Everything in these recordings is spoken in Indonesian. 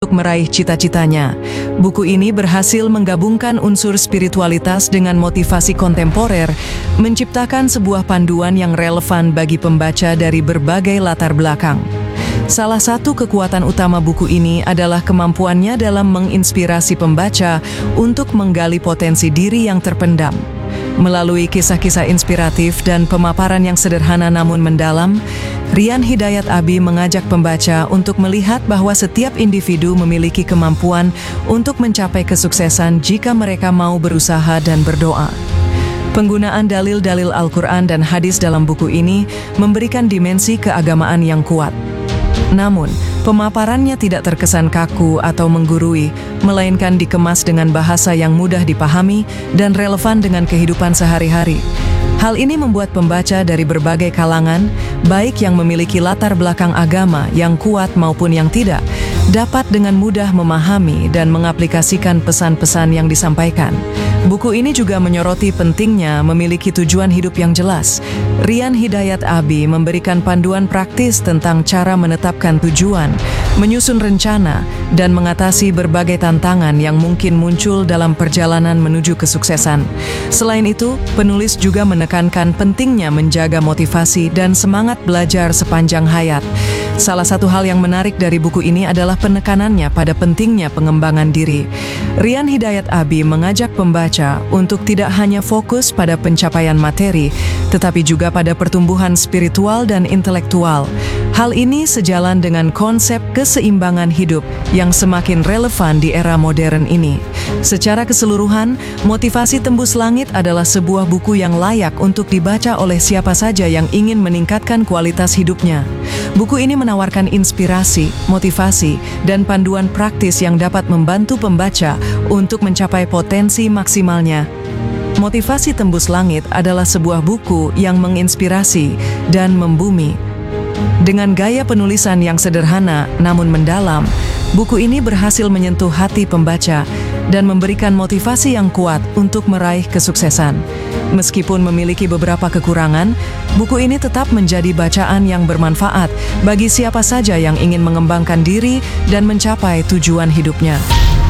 untuk meraih cita-citanya. Buku ini berhasil menggabungkan unsur spiritualitas dengan motivasi kontemporer, menciptakan sebuah panduan yang relevan bagi pembaca dari berbagai latar belakang. Salah satu kekuatan utama buku ini adalah kemampuannya dalam menginspirasi pembaca untuk menggali potensi diri yang terpendam. Melalui kisah-kisah inspiratif dan pemaparan yang sederhana namun mendalam, Rian Hidayat Abi mengajak pembaca untuk melihat bahwa setiap individu memiliki kemampuan untuk mencapai kesuksesan jika mereka mau berusaha dan berdoa. Penggunaan dalil-dalil Al-Quran dan hadis dalam buku ini memberikan dimensi keagamaan yang kuat. Namun, pemaparannya tidak terkesan kaku atau menggurui, melainkan dikemas dengan bahasa yang mudah dipahami dan relevan dengan kehidupan sehari-hari. Hal ini membuat pembaca dari berbagai kalangan, baik yang memiliki latar belakang agama yang kuat maupun yang tidak, dapat dengan mudah memahami dan mengaplikasikan pesan-pesan yang disampaikan. Buku ini juga menyoroti pentingnya memiliki tujuan hidup yang jelas. Rian Hidayat Abi memberikan panduan praktis tentang cara menetapkan tujuan, menyusun rencana, dan mengatasi berbagai tantangan yang mungkin muncul dalam perjalanan menuju kesuksesan. Selain itu, penulis juga menekankan pentingnya menjaga motivasi dan semangat belajar sepanjang hayat. Salah satu hal yang menarik dari buku ini adalah penekanannya pada pentingnya pengembangan diri. Rian Hidayat Abi mengajak pembaca untuk tidak hanya fokus pada pencapaian materi, tetapi juga pada pertumbuhan spiritual dan intelektual. Hal ini sejalan dengan konsep keseimbangan hidup yang semakin relevan di era modern ini. Secara keseluruhan, Motivasi Tembus Langit adalah sebuah buku yang layak untuk dibaca oleh siapa saja yang ingin meningkatkan kualitas hidupnya. Buku ini menawarkan inspirasi, motivasi, dan panduan praktis yang dapat membantu pembaca untuk mencapai potensi maksimalnya. Motivasi Tembus Langit adalah sebuah buku yang menginspirasi dan membumi. Dengan gaya penulisan yang sederhana namun mendalam, buku ini berhasil menyentuh hati pembaca dan memberikan motivasi yang kuat untuk meraih kesuksesan. Meskipun memiliki beberapa kekurangan, buku ini tetap menjadi bacaan yang bermanfaat bagi siapa saja yang ingin mengembangkan diri dan mencapai tujuan hidupnya.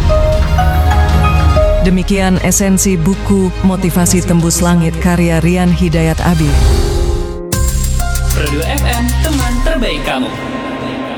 Demikian esensi buku Motivasi Tembus Langit karya Rian Hidayat Abi. Produk FM, teman terbaik kamu.